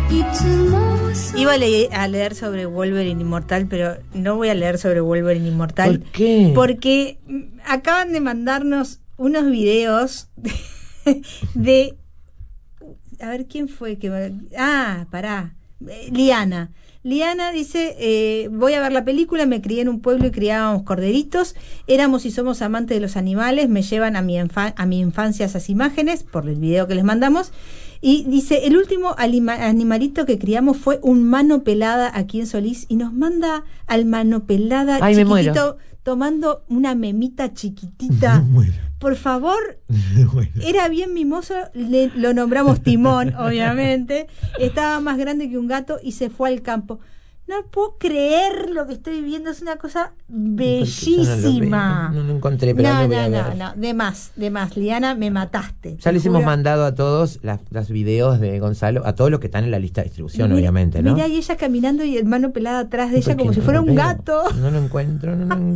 Iba a leer sobre Wolverine Inmortal, pero no voy a leer sobre Wolverine Inmortal. ¿Por qué? Porque acaban de mandarnos unos videos de a ver, ¿quién fue? Pará. Liana. Liana dice, voy a ver la película, me crié en un pueblo y criábamos corderitos, éramos y somos amantes de los animales, me llevan a mi infancia esas imágenes, por el video que les mandamos, y dice, el último animalito que criamos fue un mano pelada aquí en Solís, y nos manda al mano pelada chiquitito, tomando una memita chiquitita. Por favor, era bien mimoso, lo nombramos Timón, obviamente, estaba más grande que un gato y se fue al campo. No puedo creer lo que estoy viendo, es una cosa bellísima. No lo encontré, pero no, de más, Liana, me mataste. Ya les hemos mandado a todos los videos de Gonzalo, a todos los que están en la lista de distribución, obviamente, ¿no? Mirá, y ella caminando y el mano pelada atrás de ella como si fuera un gato. No lo encuentro.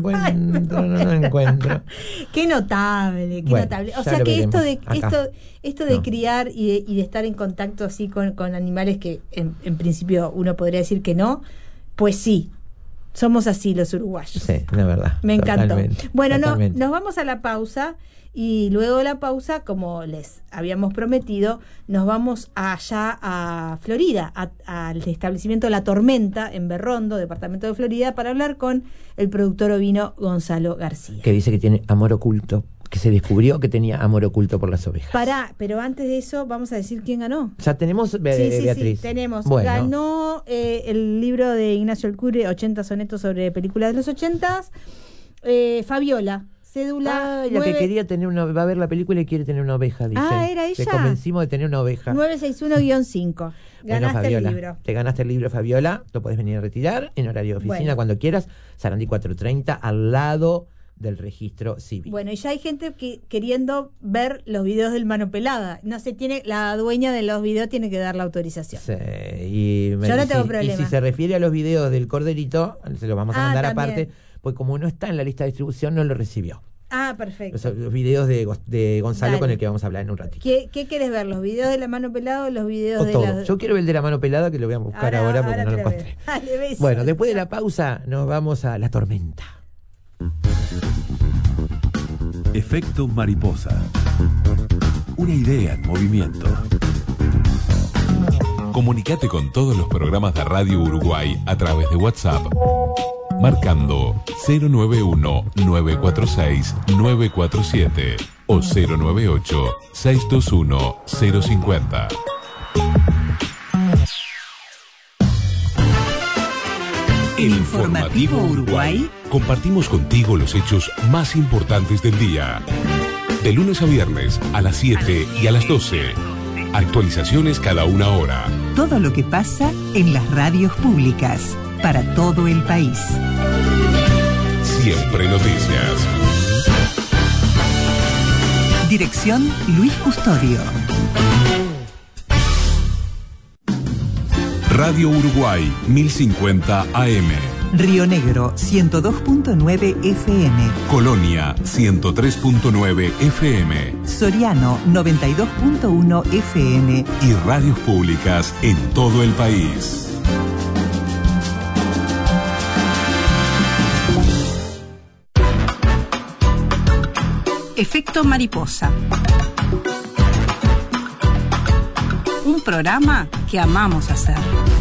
Qué notable, notable. O sea que esto de criar y de estar en contacto así con animales que en principio uno podría decir que no, pues sí, somos así los uruguayos. Sí, la verdad. Me encantó. Bueno, nos vamos a la pausa y luego de la pausa, como les habíamos prometido, nos vamos allá a Florida, al establecimiento La Tormenta en Berrondo, departamento de Florida, para hablar con el productor ovino Gonzalo García. Que dice que tiene amor oculto, que se descubrió que tenía amor oculto por las ovejas. Pero antes de eso vamos a decir quién ganó. Ya tenemos, Beatriz. Sí, tenemos. Bueno. Ganó el libro de Ignacio Alcure, 80 sonetos sobre películas de los 80s, Fabiola. Cédula la que quería tener va a ver la película y quiere tener una oveja, dice. ¿Era ella? Te convencimos de tener una oveja. 961-5. Ganaste Fabiola, el libro. Te ganaste el libro, Fabiola. Lo podés venir a retirar en horario de oficina cuando quieras. Sarandí 430, al lado del registro civil. Bueno, y ya hay gente queriendo ver los videos del mano pelada. No se tiene, la dueña de los videos tiene que dar la autorización. Sí, yo no tengo problema. Y si se refiere a los videos del corderito, se los vamos a mandar también. aparte, pues como no está en la lista de distribución, no lo recibió. Perfecto. Los videos de Gonzalo. Dale. Con el que vamos a hablar en un ratito. ¿Qué querés ver? ¿Los videos de la mano pelada o los videos de la...? Yo quiero ver el de la mano pelada, que lo voy a buscar ahora porque no lo encontré. Dale, bueno, después de la pausa nos vamos a La Tormenta. Efecto mariposa. Una idea en movimiento. Comunicate con todos los programas de Radio Uruguay a través de WhatsApp, marcando 091-946-947 o 098-621-050. El Informativo Uruguay. Compartimos contigo los hechos más importantes del día. De lunes a viernes a las 7 y a las 12. Actualizaciones cada una hora. Todo lo que pasa en las radios públicas para todo el país. Siempre noticias. Dirección Luis Custodio. Radio Uruguay 1050 AM. Río Negro 102.9 FM. Colonia 103.9 FM. Soriano 92.1 FM. Y radios públicas en todo el país. Efecto mariposa. Un programa que amamos hacer.